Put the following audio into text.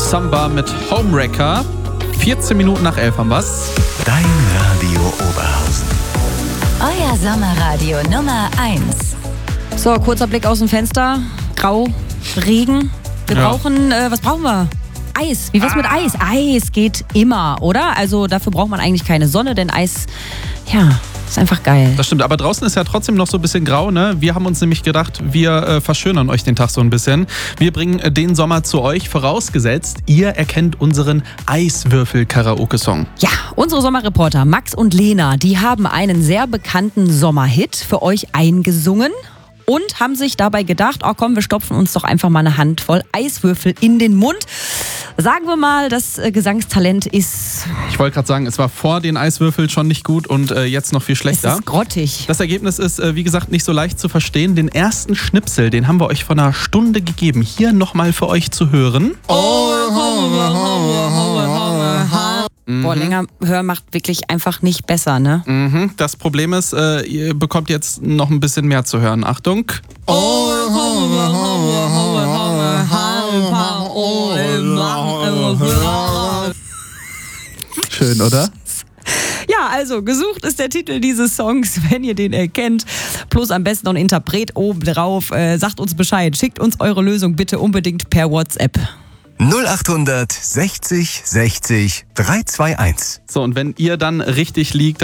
Samba mit Homewrecker. 14 Minuten nach 11 haben wir's. Dein Radio Oberhausen. Euer Sommerradio Nummer 1. So, kurzer Blick aus dem Fenster. Grau, Regen. Wir brauchen, was brauchen wir? Eis. Wie wär's mit Eis? Eis geht immer, oder? Also dafür braucht man eigentlich keine Sonne, denn Eis, ist einfach geil. Das stimmt, aber draußen ist ja trotzdem noch so ein bisschen grau, ne? Wir haben uns nämlich gedacht, wir verschönern euch den Tag so ein bisschen. Wir bringen den Sommer zu euch, vorausgesetzt, ihr erkennt unseren Eiswürfel-Karaoke-Song. Ja, unsere Sommerreporter Max und Lena, die haben einen sehr bekannten Sommerhit für euch eingesungen und haben sich dabei gedacht, oh komm, wir stopfen uns doch einfach mal eine Handvoll Eiswürfel in den Mund. Sagen wir mal, das Gesangstalent ist... Ich wollte gerade sagen, es war vor den Eiswürfeln schon nicht gut und jetzt noch viel schlechter. Es ist grottig. Das Ergebnis ist, wie gesagt, nicht so leicht zu verstehen. Den ersten Schnipsel, den haben wir euch vor einer Stunde gegeben. Hier nochmal für euch zu hören. Boah, länger hören macht wirklich einfach nicht besser, ne? Das Problem ist, ihr bekommt jetzt noch ein bisschen mehr zu hören. Achtung. Schön, oder? Ja, also gesucht ist der Titel dieses Songs, wenn ihr den erkennt. Plus am besten noch ein Interpret oben drauf. Sagt uns Bescheid. Schickt uns eure Lösung bitte unbedingt per WhatsApp. 0800 60 60 321. So, und wenn ihr dann richtig liegt,